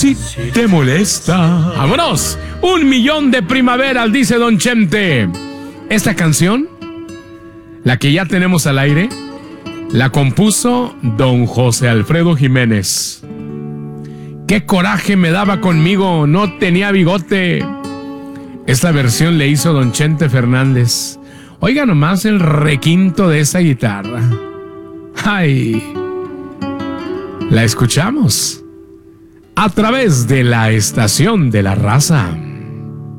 si te molesta. ¡Vámonos! 1,000,000 de primaveras, dice Don Chente. Esta canción, la que ya tenemos al aire, la compuso Don José Alfredo Jiménez. ¡Qué coraje me daba conmigo! No tenía bigote. Esta versión le hizo Don Chente Fernández. Oiga nomás el requinto de esa guitarra. ¡Ay! La escuchamos a través de la estación de la raza.